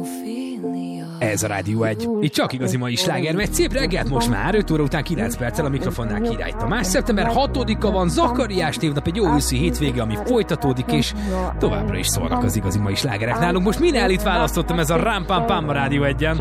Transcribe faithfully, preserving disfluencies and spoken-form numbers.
Ez a Rádió egy. Itt csak igazi mai sláger megy. Szép reggelt most már, öt óra után kilenc perccel a mikrofonnál Király Tamás. szeptember hatodika van, Zakariás névnap, egy jó őszi hétvége, ami folytatódik, és továbbra is szólnak az igazi mai slágerek nálunk. Most Minelit választottam, ez a Ram Pam Pam a Rádió egyen.